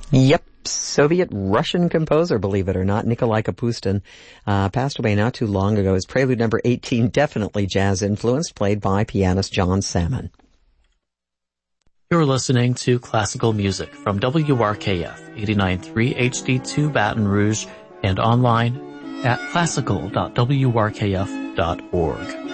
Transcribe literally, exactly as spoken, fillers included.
Yep. Soviet-Russian composer, believe it or not, Nikolai Kapustin, uh, passed away not too long ago. His prelude number eighteen, definitely jazz-influenced, played by pianist John Salmon. You're listening to classical music from W R K F, eighty-nine point three H D two Baton Rouge, and online at classical dot w r k f dot org.